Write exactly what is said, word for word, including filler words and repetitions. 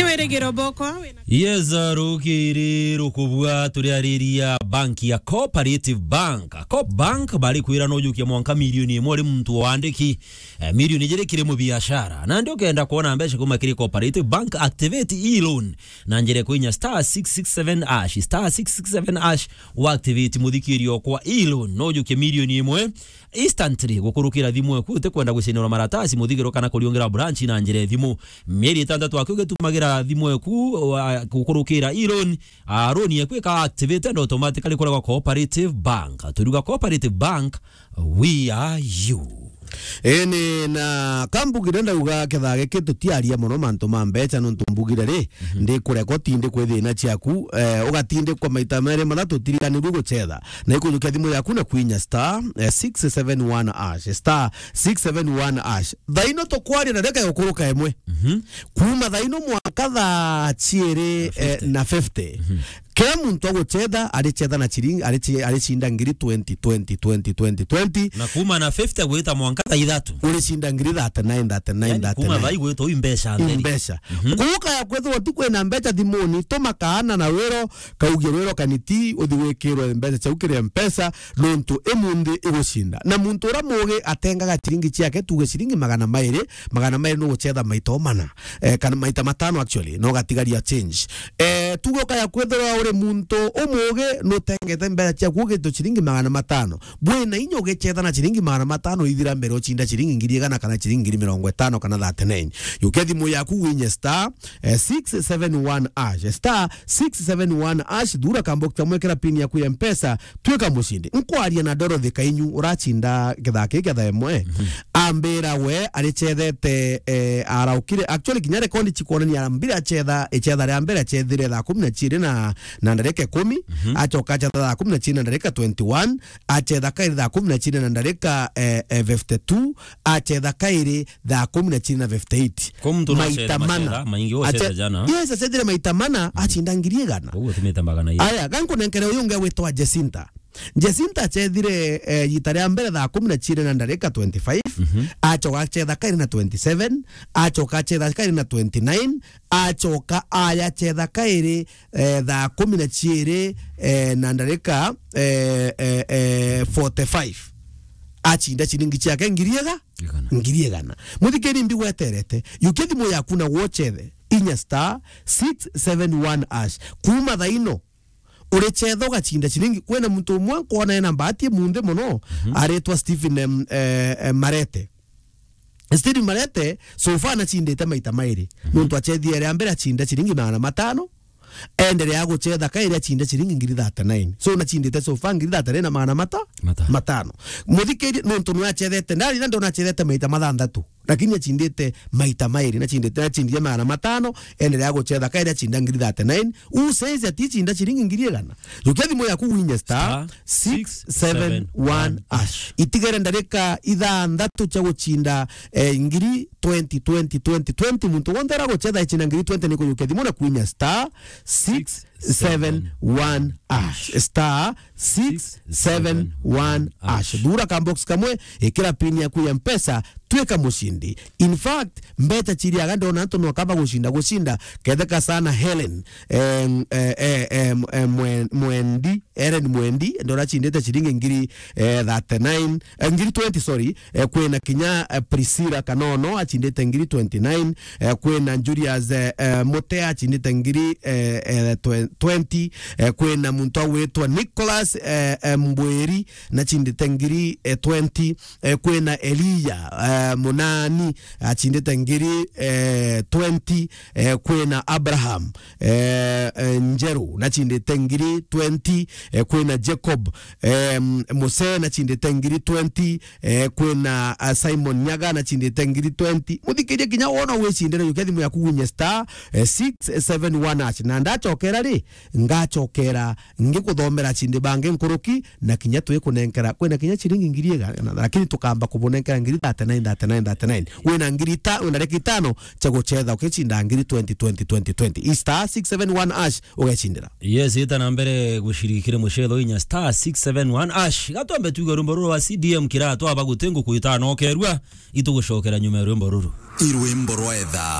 Niwere giroboko. Yes, rukiri rukubwa turiariria banki ya Cooperative Bank. Coop Bank bali kuira no jukia mwanka milioni mwori mtu wandiki eh, milioni jere kire mu biashara. Na ndio kenda kuona mbeshe kuma kire Cooperative Bank activate e-loan. Na njere kuinya star six six seven hash star six six seven hash wa activate mudhikirio kwa e-loan no jukia milioni mwe instantly gukurukira thimu kute kwenda gucinira maratasi muthigiro kana kuriongera branch na njere thimu mieri itandatu akuge tumagira thimu ku gukurukira e-loan loan yekwika activate and automatically kwa Cooperative Bank. Turuga Cooperative Bank, we are you. Ene na kambugire ndauga ketha gekitu tiaria muno mantu mambecha no ntumbugire ri ndi kurekoti ndi kwithina ciaku eh ugatinde kwa maita mere mathatu tirikani rugo chetha na ikujukia thimu yaku na kuinya star eh, six seven one hash star six seven one hash thaino to kwaria na ndeka gukuruka emwe Mhm. kuma thaino mwaka tha chiere eh, na fifty mm -hmm. Kila muntu aguchetha ari chetha na chiringi ari ari cinda ngiri twenty twenty twenty twenty twenty na kuma na fifty gwita mwanka tha ithatu uri cinda ngiri thirty-nine thirty-nine thirty-nine kuma vai gwito imbesha nderi imbesha kuka ya kwetho tukwe na mbecha thimuni tomakaana na wero kaugie wero kaniti uthiwekirwo mbecha chaukire mpesa nontu emundi igucinda na muntu ura muge atengaga chiringi ciake tuge chiringi magana mairi magana mairi no guchetha maito mana eh, kana maita matano actually no gatigaria change eh tugoka ya kwetho uri muntu umuge no tengete mbecha ciaku gito chiringi magana matano bwena inyo gechetha na chiringi magana matano ithira mbere ochinda chiringi ngiri gana kana chiringi ngiri mirongo itano kana thirty-nine yukethi mu yaku winye star eh, six seven one hash star six seven one hash dura kambo kitamwekera pin yaku ya mpesa tweka mushindi nkwaria na Dorothy Kainyu urachinda githake getha emwe mm -hmm. ambira we arichethete eh, araukire actually kinyare kondi chikuonania arambira chetha echetha ria mbere chethire tha kumi na chiri na na ndareke kumi mm -hmm. achoka chetha tha kumi na chiri na ndareka twenty-one achetha kairi tha kumi na chiri na ndareka eh, eh, fifty-two achetha kairi tha kumi na chiri na fifty-eight maita mana maingi wose jana yes achetha maita mana achinda ngiri gana ugo tumeta magana hiyo aya ganko nenkere uyunge wetwa Jacinta Jacinta chethire eh, yitaria mbere tha kumi na chiri na ndareka twenty-five mm -hmm. achoka chetha kairi na twenty-seven achoka chetha kairi na twenty-nine achoka aya chetha kairi eh, tha kumi na chiri eh, na ndareka eh, eh, eh, forty-five achinda chiringi ciake ngiriega ngiriegana muthikeni mbi weterete yukethi mo yakuna wochethe inya star six seven one hash kuma thaino uri chetho gachinda chiringi kwena muntu umwe kona ena mbati munde muno mm -hmm. aretwa Stephen em, eh, eh, Marete Stephen Marete so far na chindete maita mairi mm -hmm. muntu achethie ria mbere chinda chiringi magana matano endere ya guchetha kaire chinda chiringi ngiri thirty-nine so na chindete so far ngiri thirty-nine na magana mata Mata. matano muthikiri nontu no achethete ndari ndo na chethete maita mathandatu lakini achindete maita mairi na chindete na chindie magana matano endere ya guchetha kaire chinda ngiri thirty-nine u saizi ati chinda chiringi ngiri gana yukethi mo yaku winya star six seven one hash itigere ndareka ithandatu cha guchinda eh, ngiri twenty twenty twenty twenty muntu wondera guchetha chinda ngiri twenty niko yukethi mo na kuinya star six seven one hash star six seven one hash dura kambox kamwe ikira pin yaku ya mpesa tweka mushindi in fact mbeta chiri agando na anto no kaba gushinda gushinda ketheka sana Helen em eh eh mwendi Eren mwendi ndora chindete chiringi ngiri thirty-nine ngiri twenty sorry kwena kinya Priscilla Kanono achindete ngiri twenty-nine kwena Julius Motea achindete ngiri twenty kwena muntu wetwa Nicholas Mbweri na chindete ngiri twenty kwena Elia Uh, munani achindete ngiri uh, twenty uh, kwena Abraham uh, uh, Njeru na chindete ngiri twenty uh, kwena Jacob um, Mose na chindete ngiri twenty uh, kwena uh, Simon Nyaga na chindete ngiri twenty muthikire kinya wona we chindere yukethi mu yakugunye star uh, six seven one hash na ndachokera ri ngachokera ngikuthomera chinde bange nkuruki na kinya twikunenkera kwena kinya chiringi ngiri gana lakini tukamba kubonenkera ngiri thirty-nine thirty-nine thirty-nine wena ngiri ta una rekitano cha guchetha ukichinda ngiri twenty twenty twenty twenty star six seven one hash ugachindira yes ita nambere gushirikire mushetho inya star six seven one hash gatombe tuigo rumbo ruru wa C D M kirato abagutengu kuitano kerwa itugushokera nyuma rumbo ruru irwimbo rwetha